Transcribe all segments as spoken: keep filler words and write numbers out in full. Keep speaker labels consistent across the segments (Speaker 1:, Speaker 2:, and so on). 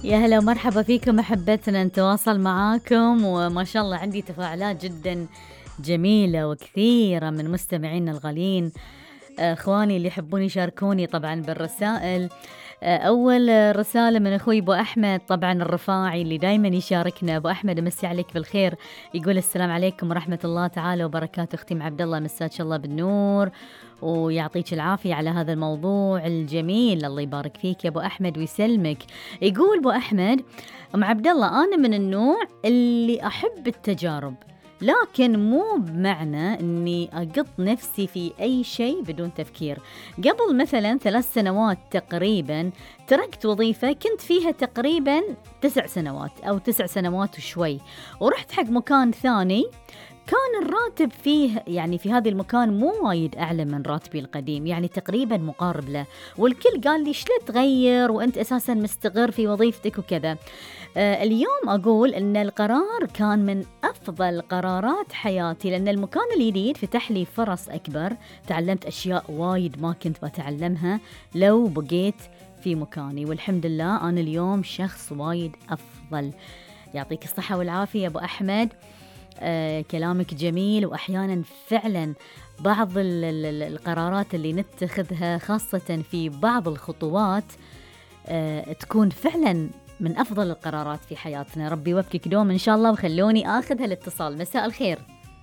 Speaker 1: يا هلا ومرحبا فيكم أحبتنا، نتواصل معاكم وما شاء الله عندي تفاعلات جدا جميلة وكثيرة من مستمعينا الغاليين. آه، اخواني اللي يحبون يشاركوني طبعا بالرسائل. آه، اول رسالة من اخوي ابو احمد طبعا الرفاعي اللي دايما يشاركنا. ابو احمد امسي عليك بالخير، يقول السلام عليكم ورحمة الله تعالى وبركاته. اختي عبد الله مساك الله بالنور ويعطيك العافية على هذا الموضوع الجميل. الله يبارك فيك يا ابو احمد ويسلمك. يقول ابو احمد: ام عبد الله انا من النوع اللي احب التجارب، لكن مو بمعنى أني أقط نفسي في أي شيء بدون تفكير. قبل مثلا ثلاث سنوات تقريبا تركت وظيفة كنت فيها تقريبا تسع سنوات أو تسع سنوات وشوي، ورحت حق مكان ثاني كان الراتب فيه يعني في هذا المكان مو وايد أعلى من راتبي القديم، يعني تقريبا مقارب له، والكل قال لي شلون تغير وأنت أساسا مستقر في وظيفتك وكذا. آه اليوم أقول أن القرار كان من أفضل قرارات حياتي، لأن المكان الجديد فتح لي فرص أكبر، تعلمت أشياء وايد ما كنت بتعلمها لو بقيت في مكاني، والحمد لله أنا اليوم شخص وايد أفضل. يعطيك الصحة والعافية يا أبو أحمد. آه كلامك جميل، وأحيانا فعلا بعض ال ال القرارات اللي نتخذها خاصة في بعض الخطوات آه تكون فعلا من أفضل القرارات في حياتنا. ربي يوفقك دوم إن شاء الله. وخلوني آخذ هالاتصال. مساء الخير.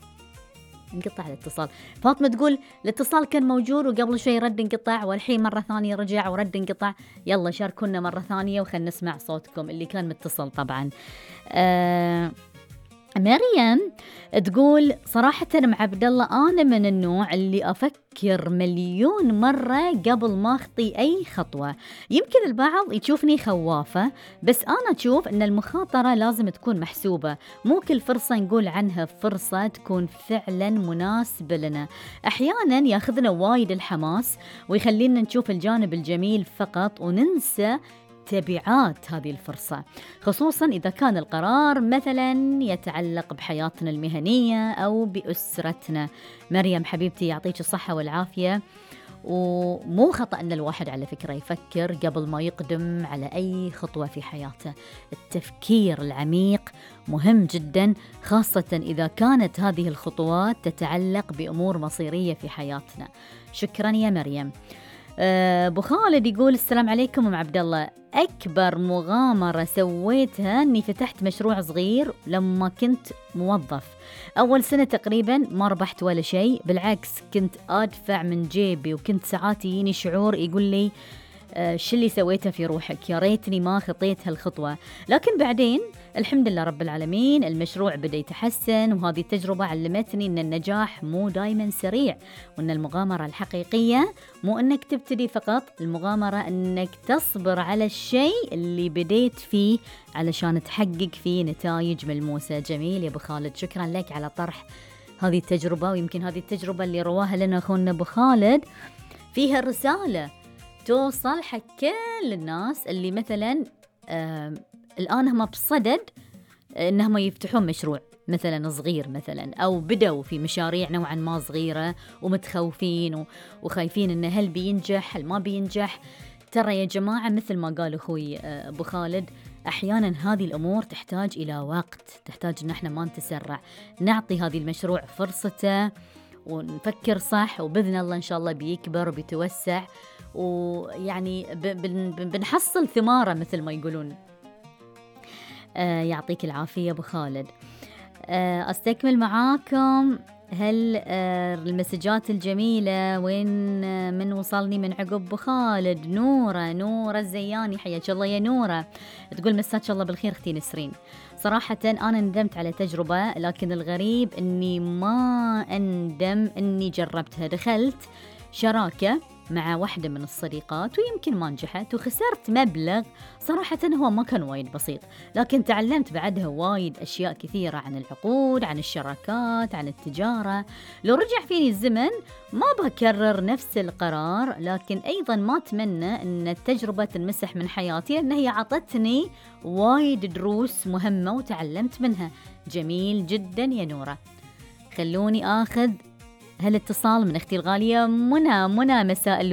Speaker 1: انقطع الاتصال. فاطمة تقول الاتصال كان موجود وقبل شوي رد انقطع والحين مرة ثانية رجع ورد انقطع. يلا شاركونا مرة ثانية وخلنا نسمع صوتكم اللي كان متصل طبعا. آه مريم تقول صراحة أم عبد الله أنا من النوع اللي أفكر مليون مرة قبل ما أخطي أي خطوة. يمكن البعض يشوفني خوافة، بس أنا أشوف أن المخاطرة لازم تكون محسوبة، مو كل فرصة نقول عنها فرصة تكون فعلا مناسبة لنا. أحيانا ياخذنا وايد الحماس ويخلينا نشوف الجانب الجميل فقط وننسى تبعات هذه الفرصة، خصوصا إذا كان القرار مثلا يتعلق بحياتنا المهنية أو بأسرتنا. مريم حبيبتي يعطيك الصحة والعافية. ومو خطأ أن الواحد على فكرة يفكر قبل ما يقدم على أي خطوة في حياته. التفكير العميق مهم جدا، خاصة إذا كانت هذه الخطوات تتعلق بأمور مصيرية في حياتنا. شكرا يا مريم. أبو خالد يقول السلام عليكم أم عبد الله. أكبر مغامرة سويتها أني فتحت مشروع صغير لما كنت موظف. أول سنة تقريبا ما ربحت ولا شيء، بالعكس كنت أدفع من جيبي، وكنت ساعات يجيني شعور يقول لي آه شو اللي سويته في روحك، يا ريتني ما خطيت هالخطوة. لكن بعدين الحمد لله رب العالمين المشروع بدأ يتحسن، وهذه التجربة علمتني أن النجاح مو دايما سريع، وأن المغامرة الحقيقية مو أنك تبتدي فقط، المغامرة أنك تصبر على الشيء اللي بديت فيه علشان تحقق فيه نتائج ملموسة. جميل يا أبو خالد، شكرا لك على طرح هذه التجربة. ويمكن هذه التجربة اللي رواها لنا أخونا أبو خالد فيها رسالة توصل حق كل الناس اللي مثلا آه الآن هم بصدد إنهم يفتحون مشروع مثلا صغير مثلا، أو بدوا في مشاريع نوعا ما صغيرة ومتخوفين وخايفين إنه هل بينجح هل ما بينجح. ترى يا جماعة مثل ما قال أخوي أبو خالد، أحيانا هذه الأمور تحتاج إلى وقت، تحتاج إن احنا ما نتسرع، نعطي هذه المشروع فرصته ونفكر صح، وبإذن الله إن شاء الله بيكبر وبيتوسع، ويعني بنحصل ثمارة مثل ما يقولون. آه يعطيك العافية أبو خالد. آه أستكمل معاكم هل آه المسجات الجميلة وين آه من وصلني من عقب أبو خالد. نورة نورة الزياني حياك الله يا نورة، تقول مساك الله بالخير أختي نسرين. صراحة أنا ندمت على تجربة، لكن الغريب أني ما أندم أني جربتها. دخلت شراكة مع واحدة من الصديقات ويمكن ما نجحت وخسرت مبلغ، صراحة هو ما كان وايد بسيط، لكن تعلمت بعدها وايد أشياء كثيرة عن العقود، عن الشراكات، عن التجارة. لو رجع فيني الزمن ما بكرر نفس القرار، لكن أيضا ما أتمنى أن التجربة تنمسح من حياتي، لأن هي عطتني وايد دروس مهمة وتعلمت منها. جميل جدا يا نورة. خلوني آخذ هالاتصال من أختي الغالية منى. منى مساء